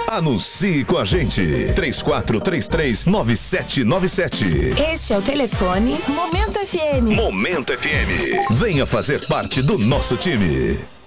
Anuncie com a gente. 3433-9797. Este é o telefone Momento FM. Momento FM. Venha fazer parte do nosso time.